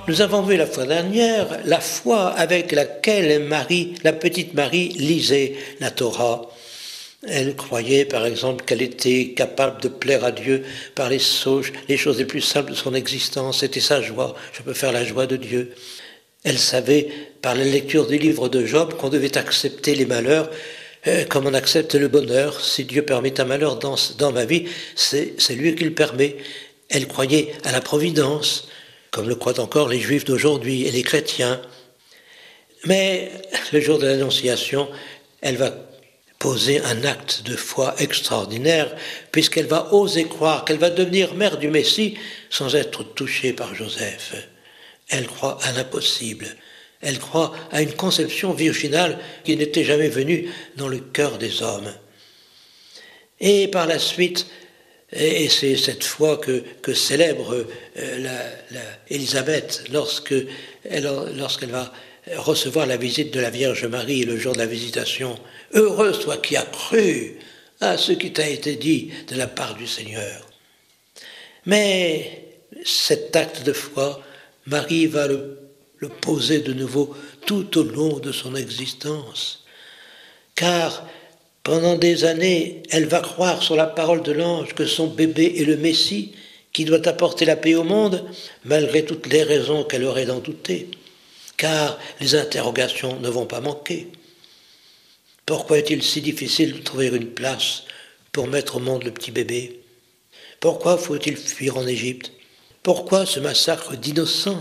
Nous avons vu la fois dernière la foi avec laquelle Marie, la petite Marie, lisait la Torah. Elle croyait, par exemple, qu'elle était capable de plaire à Dieu par les choses les plus simples de son existence. C'était sa joie. Je peux faire la joie de Dieu. Elle savait, par la lecture du livre de Job, qu'on devait accepter les malheurs comme on accepte le bonheur. Si Dieu permet un malheur dans ma vie, c'est lui qui le permet. Elle croyait à la providence, comme le croient encore les Juifs d'aujourd'hui et les chrétiens. Mais le jour de l'Annonciation, elle va poser un acte de foi extraordinaire, puisqu'elle va oser croire qu'elle va devenir mère du Messie sans être touchée par Joseph. Elle croit à l'impossible. Elle croit à une conception virginale qui n'était jamais venue dans le cœur des hommes. Et par la suite, et c'est cette foi que célèbre Élisabeth lorsqu'elle va recevoir la visite de la Vierge Marie le jour de la visitation. « Heureux toi qui as cru à ce qui t'a été dit de la part du Seigneur. » Mais cet acte de foi, Marie va le poser de nouveau tout au long de son existence. Car pendant des années, elle va croire sur la parole de l'ange que son bébé est le Messie qui doit apporter la paix au monde, malgré toutes les raisons qu'elle aurait d'en douter. Car les interrogations ne vont pas manquer. Pourquoi est-il si difficile de trouver une place pour mettre au monde le petit bébé? Pourquoi faut-il fuir en Égypte? Pourquoi ce massacre d'innocents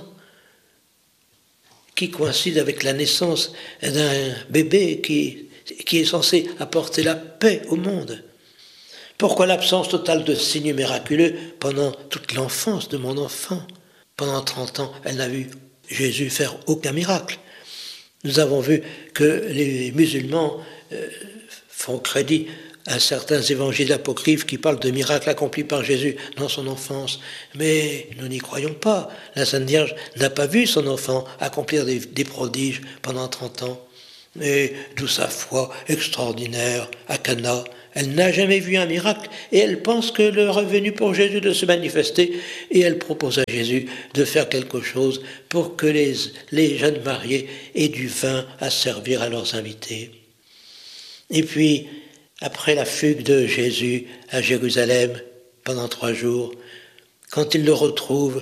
qui coïncide avec la naissance d'un bébé qui est censé apporter la paix au monde? Pourquoi l'absence totale de signes miraculeux pendant toute l'enfance de mon enfant? Pendant 30 ans, elle n'a vu Jésus faire aucun miracle. Nous avons vu que les musulmans font crédit à certains évangiles apocryphes qui parlent de miracles accomplis par Jésus dans son enfance. Mais nous n'y croyons pas. La Sainte Vierge n'a pas vu son enfant accomplir des prodiges pendant 30 ans. Et d'où sa foi extraordinaire à Cana. Elle n'a jamais vu un miracle et elle pense que l'heure est venue pour Jésus de se manifester et elle propose à Jésus de faire quelque chose pour que les jeunes mariés aient du vin à servir à leurs invités. Et puis, après la fugue de Jésus à Jérusalem pendant 3 jours, quand il le retrouve,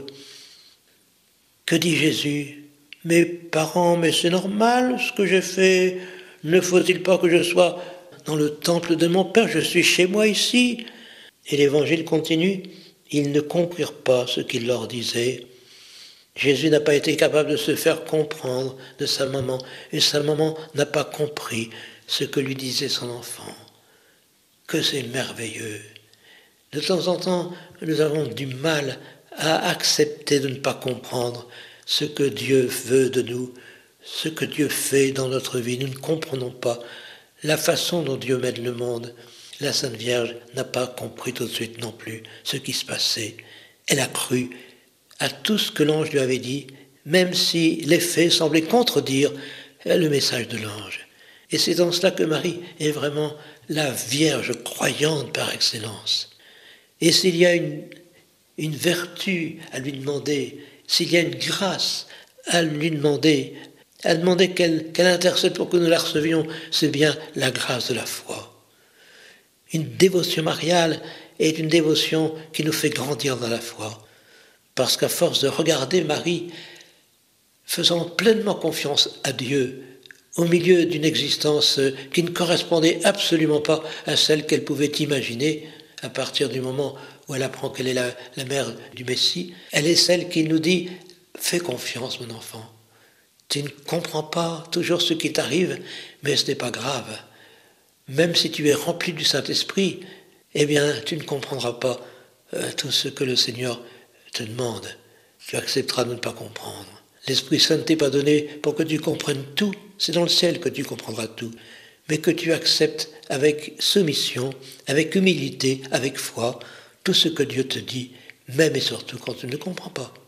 que dit Jésus? « Mes parents, mais c'est normal ce que j'ai fait. Ne faut-il pas que je sois dans le temple de mon Père? Je suis chez moi ici. » Et l'évangile continue. Ils ne comprirent pas ce qu'il leur disait. Jésus n'a pas été capable de se faire comprendre de sa maman, et sa maman n'a pas compris ce que lui disait son enfant. Que c'est merveilleux. De temps en temps, nous avons du mal à accepter de ne pas comprendre ce que Dieu veut de nous, ce que Dieu fait dans notre vie. Nous ne comprenons pas la façon dont Dieu mène le monde. La Sainte Vierge n'a pas compris tout de suite non plus ce qui se passait. Elle a cru à tout ce que l'ange lui avait dit, même si les faits semblaient contredire le message de l'ange. Et c'est dans cela que Marie est vraiment la Vierge croyante par excellence. Et s'il y a une vertu à lui demander, s'il y a une grâce à lui demander, qu'elle intercède pour que nous la recevions, c'est bien la grâce de la foi. Une dévotion mariale est une dévotion qui nous fait grandir dans la foi. Parce qu'à force de regarder Marie, faisant pleinement confiance à Dieu, au milieu d'une existence qui ne correspondait absolument pas à celle qu'elle pouvait imaginer, à partir du moment où elle apprend qu'elle est la mère du Messie, elle est celle qui nous dit « Fais confiance, mon enfant. Tu ne comprends pas toujours ce qui t'arrive, mais ce n'est pas grave. Même si tu es rempli du Saint-Esprit, eh bien, tu ne comprendras pas tout ce que le Seigneur te demande. Tu accepteras de ne pas comprendre. L'Esprit Saint ne t'est pas donné pour que tu comprennes tout. C'est dans le ciel que tu comprendras tout. Mais que tu acceptes avec soumission, avec humilité, avec foi, tout ce que Dieu te dit, même et surtout quand tu ne comprends pas.